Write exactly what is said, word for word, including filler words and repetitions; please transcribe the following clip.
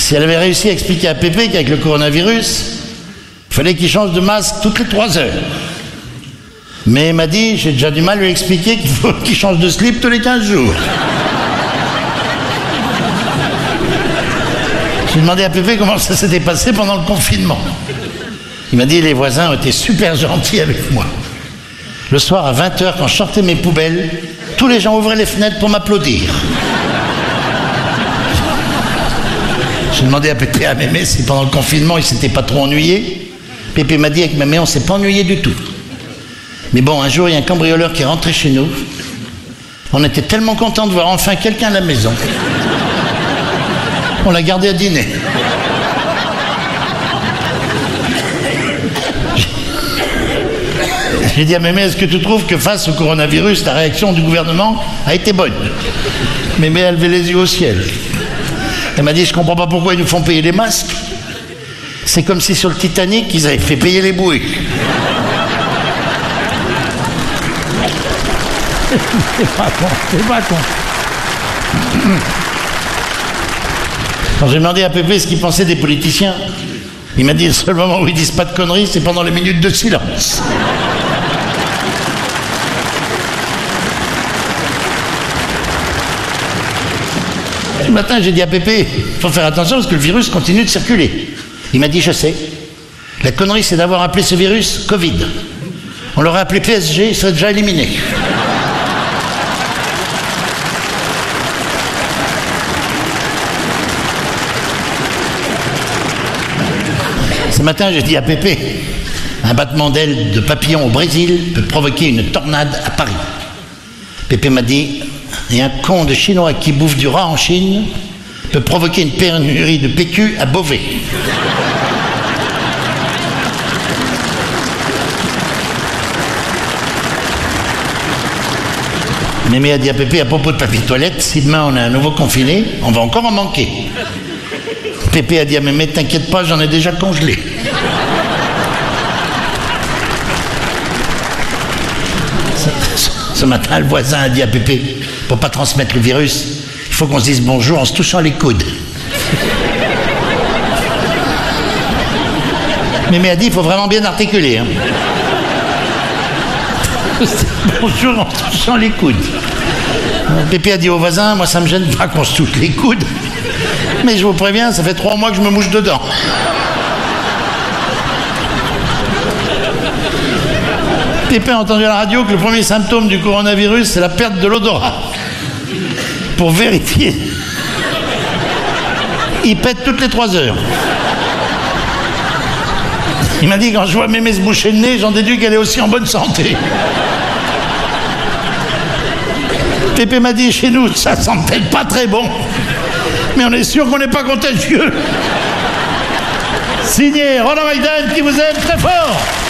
si elle avait réussi à expliquer à Pépé qu'avec le coronavirus, il fallait qu'il change de masque toutes les trois heures. Mais elle m'a dit, j'ai déjà du mal à lui expliquer qu'il faut qu'il change de slip tous les quinze jours. J'ai demandé à Pépé comment ça s'était passé pendant le confinement. Il m'a dit, les voisins ont été super gentils avec moi. Le soir, à vingt heures, quand je sortais mes poubelles, tous les gens ouvraient les fenêtres pour m'applaudir. J'ai demandé à Pépé, à Mémé, si pendant le confinement, il ne s'était pas trop ennuyé. Pépé m'a dit, avec Mémé, on ne s'est pas ennuyé du tout. Mais bon, un jour, il y a un cambrioleur qui est rentré chez nous. On était tellement contents de voir enfin quelqu'un à la maison. On l'a gardé à dîner. J'ai dit à Mémé, est-ce que tu trouves que face au coronavirus, la réaction du gouvernement a été bonne? Mémé a levé les yeux au ciel. Elle m'a dit, je ne comprends pas pourquoi ils nous font payer les masques. C'est comme si sur le Titanic, ils avaient fait payer les bouées. C'est pas con, c'est pas con. Quand j'ai demandé à Pépé ce qu'il pensait des politiciens, il m'a dit, le seul moment où ils disent pas de conneries, c'est pendant les minutes de silence. Ce matin, j'ai dit à Pépé, il faut faire attention parce que le virus continue de circuler. Il m'a dit, je sais. La connerie, c'est d'avoir appelé ce virus Covid. On l'aurait appelé P S G, il serait déjà éliminé. Ce matin, j'ai dit à Pépé, un battement d'aile de papillon au Brésil peut provoquer une tornade à Paris. Pépé m'a dit, et un con de Chinois qui bouffe du rat en Chine peut provoquer une pénurie de P Q à Beauvais. Mémé a dit à Pépé à propos de papier toilette, si demain on a un nouveau confiné, on va encore en manquer. Pépé a dit à Mémé, t'inquiète pas, j'en ai déjà congelé. Ce, ce matin, le voisin a dit à Pépé, pour pas transmettre le virus, il faut qu'on se dise bonjour en se touchant les coudes. Mémé a dit, il faut vraiment bien articuler. Hein. Bonjour en se touchant les coudes. Pépé a dit au voisin, moi ça me gêne pas qu'on se touche les coudes. Mais je vous préviens, ça fait trois mois que je me mouche dedans. Pépé a entendu à la radio que le premier symptôme du coronavirus, c'est la perte de l'odorat. Pour vérifier. Il pète toutes les trois heures. Il m'a dit, quand je vois Mémé se boucher le nez, j'en déduis qu'elle est aussi en bonne santé. Pépé m'a dit, chez nous, ça sent peut-être pas très bon. Mais on est sûr qu'on n'est pas contagieux. Signé Roland Maiden qui vous aime très fort.